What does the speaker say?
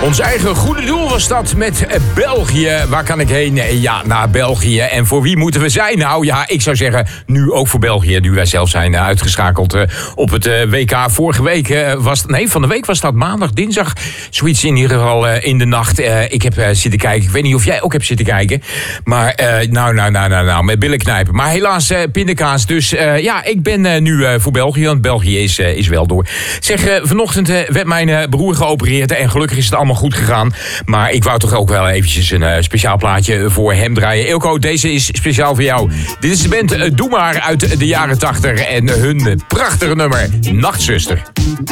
Ons eigen goede doel was dat met België. Waar kan ik heen? Ja, naar België. En voor wie moeten we zijn? Nou ja, ik zou zeggen, nu ook voor België. Nu wij zelf zijn uitgeschakeld op het WK. Vorige week van de week was dat maandag, dinsdag. Zoiets in ieder geval in de nacht. Ik heb zitten kijken. Ik weet niet of jij ook hebt zitten kijken. Maar nou, met billen knijpen. Maar helaas pindakaas. Dus ik ben nu voor België. Want België is wel door. Zeg, vanochtend werd mijn broer geopereerd. En gelukkig is het allemaal goed gegaan. Maar ik wou toch ook wel eventjes een speciaal plaatje voor hem draaien. Eelco, deze is speciaal voor jou. Dit is de band Doe Maar uit de jaren 80. En hun prachtige nummer Nachtzuster.